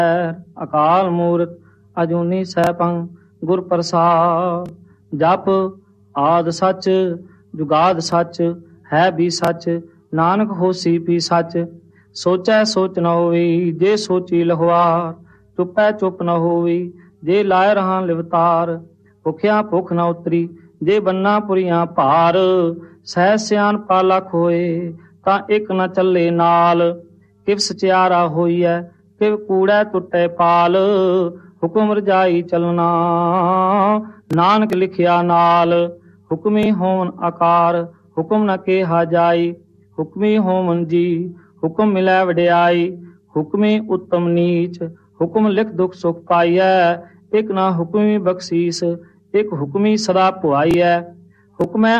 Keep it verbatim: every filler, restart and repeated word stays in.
ਅਕਾਲ ਮੂਰਤ ਅਜੂਨੀ ਸੈਭੰ ਗੁਰ ਪ੍ਰਸਾਦ। ਜਪ ਆਦ ਸੱਚ ਜੁਗਾਦ ਸੱਚ ਹੈ ਵੀ ਸੱਚ, ਨਾਨਕ ਹੋਸੀ ਵੀ ਸੱਚ। ਸੋਚੈ ਸੋਚ ਨ ਹੋਈ ਜੇ ਸੋਚੀ ਲਹਵਾਰ, ਚੁੱਪੈ ਚੁੱਪ ਨ ਹੋਈ ਜੇ ਲਾਇ ਰਹਾਂ ਲਿਵਤਾਰ। ਭੁਖਿਆ ਭੁੱਖ ਨ ਉਤਰੀ ਜੇ ਬੰਨਾ ਪੁਰੀਆਂ ਭਾਰ, ਸਹਿ ਸਿਆਣਪਾ ਲੱਖ ਹੋਏ ਤਾਂ ਇੱਕ ਨ ਚੱਲੇ ਨਾਲ। ਕਿਵ ਸਚਿਆਰਾ ਹੋਈਐ ਕਿਵ ਕੂੜੈ ਟੁੱਟੈ ਪਾਲ, ਹੁਕਮ ਰਜਾਈ ਚਲਣਾ ਨਾਨਕ ਲਿਖਿਆ ਨਾਲ। ਹੁਕਮੀ ਹੋਵਨ ਆਕਾਰ ਹੁਕਮ ਨ ਕਿਹਾ ਜਾਈ, ਹੁਕਮੀ ਹੋਵਨ ਜੀ ਹੁਕਮ ਮਿਲੈ ਵਡਿਆਈ। ਹੁਕਮੀ ਉੱਤਮ ਨੀਚ ਹੁਕਮ ਲਿਖ ਦੁਖ ਸੁਖ ਪਾਈਐ, ਇੱਕ ਨਾ ਹੁਕਮੀ ਬਖਸ਼ੀਸ ਇੱਕ ਹੁਕਮੀ ਸਦਾ ਭੁਆਈਐ। ਹੁਕਮੈ